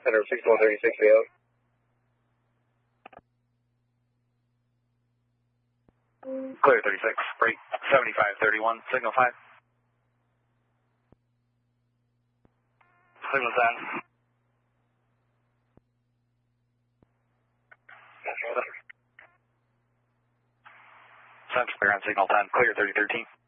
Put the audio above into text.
Center 6136 out. Clear 36, break 7531, signal 5. Signal 10. Sounds clear on signal 10, clear 3013.